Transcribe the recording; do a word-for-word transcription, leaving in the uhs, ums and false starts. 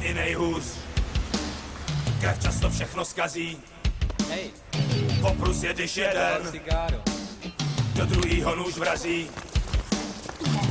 i nejhůř. Krev často všechno zkazí. Hej, Poprus je, když jeden cigáro. do druhýho nůž vrazí.